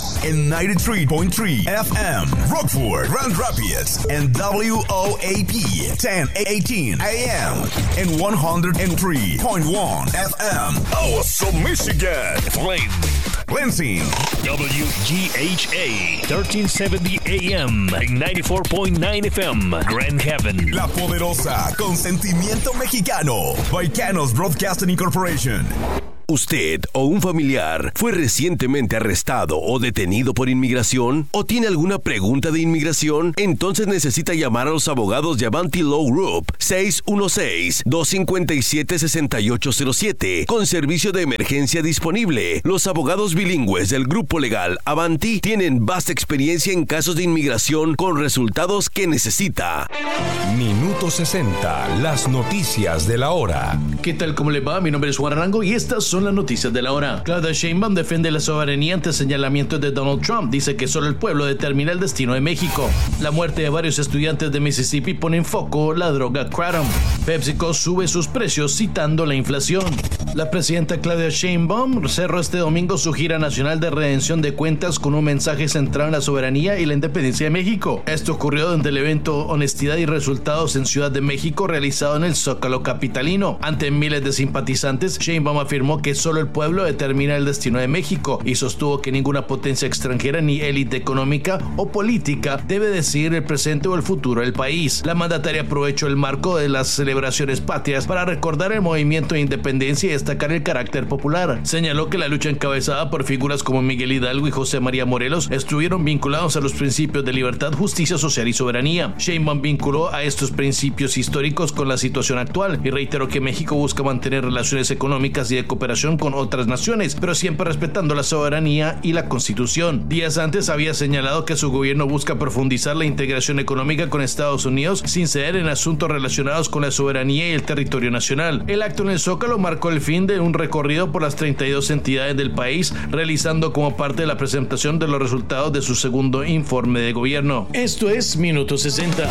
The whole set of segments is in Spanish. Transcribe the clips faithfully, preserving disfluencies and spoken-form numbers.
en noventa y tres punto tres F M, Rockford, Grand Rapids, en W O A P ten eighteen A M, en ciento tres punto uno F M, Awesome, Michigan, Flint, Lansing, W G H A thirteen seventy A M, en noventa y cuatro punto nueve F M, Grand Haven. La Poderosa, con sentimiento mexicano, Baicanos Broadcasting Incorporation. ¿Usted o un familiar fue recientemente arrestado o detenido por inmigración? ¿O tiene alguna pregunta de inmigración? Entonces necesita llamar a los abogados de Avanti Law Group seis uno seis, dos cinco siete, seis ocho cero siete con servicio de emergencia disponible. Los abogados bilingües del grupo legal Avanti tienen vasta experiencia en casos de inmigración con resultados que necesita. Minuto sesenta, las noticias de la hora. ¿Qué tal? ¿Cómo le va? Mi nombre es Juan Arango y estas son las noticias de la hora. Claudia Sheinbaum defiende la soberanía ante señalamientos de Donald Trump. Dice que solo el pueblo determina el destino de México. La muerte de varios estudiantes de Mississippi pone en foco la droga Kratom. PepsiCo sube sus precios citando la inflación. La presidenta Claudia Sheinbaum cerró este domingo su gira nacional de redención de cuentas con un mensaje centrado en la soberanía y la independencia de México. Esto ocurrió durante el evento Honestidad y Resultados en Ciudad de México realizado en el Zócalo capitalino. Ante miles de simpatizantes, Sheinbaum afirmó que solo el pueblo determina el destino de México y sostuvo que ninguna potencia extranjera ni élite económica o política debe decidir el presente o el futuro del país. La mandataria aprovechó el marco de las celebraciones patrias para recordar el movimiento de independencia y destacar el carácter popular. Señaló que la lucha encabezada por figuras como Miguel Hidalgo y José María Morelos estuvieron vinculados a los principios de libertad, justicia social y soberanía. Sheinbaum vinculó a estos principios históricos con la situación actual y reiteró que México busca mantener relaciones económicas y de cooperación con otras naciones, pero siempre respetando la soberanía y la Constitución. Días antes había señalado que su gobierno busca profundizar la integración económica con Estados Unidos sin ceder en asuntos relacionados con la soberanía y el territorio nacional. El acto en el Zócalo marcó el fin de un recorrido por las treinta y dos entidades del país, realizando como parte de la presentación de los resultados de su segundo informe de gobierno. Esto es Minuto sesenta.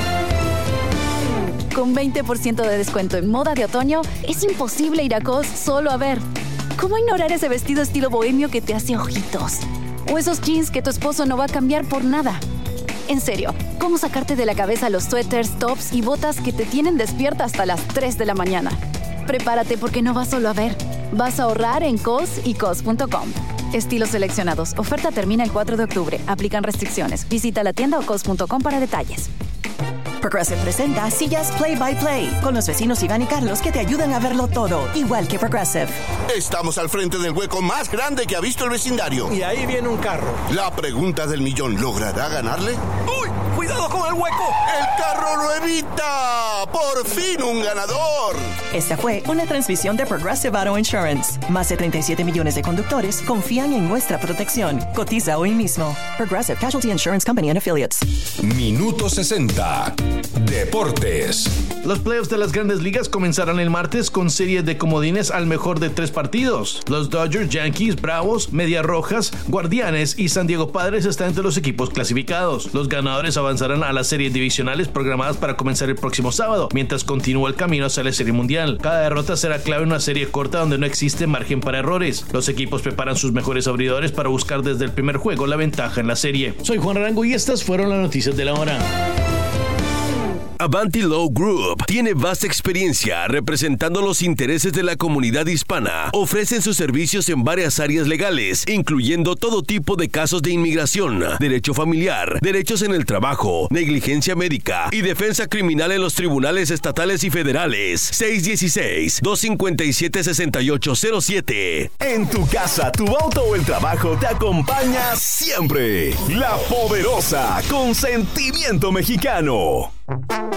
Con veinte por ciento de descuento en moda de otoño, es imposible ir a Cos solo a ver. ¿Cómo ignorar ese vestido estilo bohemio que te hace ojitos? O esos jeans que tu esposo no va a cambiar por nada. En serio, ¿cómo sacarte de la cabeza los suéteres, tops y botas que te tienen despierta hasta las tres de la mañana? Prepárate porque no vas solo a ver. Vas a ahorrar en Cos y Cos punto com. Estilos seleccionados. Oferta termina el cuatro de octubre. Aplican restricciones. Visita la tienda o cos punto com para detalles. Progressive presenta Sillas Play by Play con los vecinos Iván y Carlos que te ayudan a verlo todo, igual que Progressive. Estamos al frente del hueco más grande que ha visto el vecindario. Y ahí viene un carro. La pregunta del millón, ¿logrará ganarle? ¡Uy! ¡Cuidado con el hueco! ¡El carro lo evita! ¡Por fin un ganador! Esta fue una transmisión de Progressive Auto Insurance. Más de treinta y siete millones de conductores confían en nuestra protección. Cotiza hoy mismo. Progressive Casualty Insurance Company and Affiliates. Minuto sesenta. Deportes. Los playoffs de las Grandes Ligas comenzarán el martes con series de comodines al mejor de tres partidos. Los Dodgers, Yankees, Bravos, Medias Rojas, Guardianes y San Diego Padres están entre los equipos clasificados. Los ganadores avanzarán a las series divisionales programadas para comenzar el próximo sábado, mientras continúa el camino hacia la Serie Mundial. Cada derrota será clave en una serie corta donde no existe margen para errores. Los equipos preparan sus mejores abridores para buscar desde el primer juego la ventaja en la serie. Soy Juan Arango y estas fueron las noticias de la hora. Avanti Law Group tiene vasta experiencia representando los intereses de la comunidad hispana. Ofrecen sus servicios en varias áreas legales, incluyendo todo tipo de casos de inmigración, derecho familiar, derechos en el trabajo, negligencia médica y defensa criminal en los tribunales estatales y federales. seis uno seis, dos cinco siete, seis ocho cero siete. En tu casa, tu auto o el trabajo te acompaña siempre. La Poderosa, con sentimiento mexicano.